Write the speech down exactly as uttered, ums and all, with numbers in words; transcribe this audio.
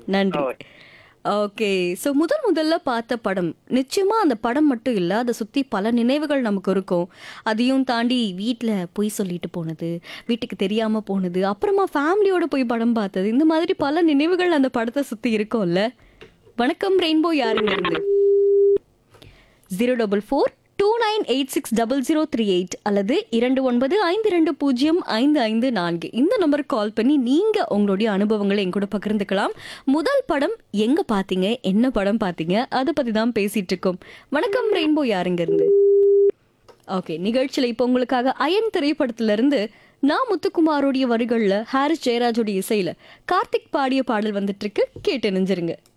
நன்றி. ஓ. Okay. So முதல் முதல்ல பார்த்த படம், நிச்சயமா அந்த படம் மட்டும் இல்ல, அத சுத்தி பல நினைவுகள் நமக்கு இருக்கும். அதையும் தாண்டி வீட்ல பொய் சொல்லிட்டு போனது, வீட்டுக்கு தெரியாம போனது, அப்புறமா ஃபேமிலியோட போய் படம் பார்த்தது, இந்த மாதிரி பல நினைவுகள் அந்த படத்த சுத்தி இருக்கும்ல. வணக்கம் ரெயின்போ, யாருங்க இருந்து? Zero double four two nine eight six double zero three eight அல்லது இரண்டு ஒன்பது ஐந்து இரண்டு பூஜ்ஜியம் ஐந்து ஐந்து நான்கு இந்த நம்பருக்கு கால் பண்ணி நீங்க உங்களுடைய அனுபவங்களை என் கூட பகிர்ந்துக்கலாம். முதல் படம் எங்க பாத்தீங்க, என்ன படம் பாத்தீங்க, அதை பத்தி தான் பேசிட்டு இருக்கோம். வணக்கம் ரெயின்போ, யாருங்க இருந்து? ஓகே, நிகழ்ச்சியில இப்போ உங்களுக்காக அயன் திரைப்படத்துல இருந்து நான் முத்துக்குமாரோடைய வரிகள்ல ஹாரிஸ் ஜெயராஜோட இசையில கார்த்திக் பாடிய பாடல் வந்துட்டு இருக்கு. கேட்டு நெஞ்சிருங்க.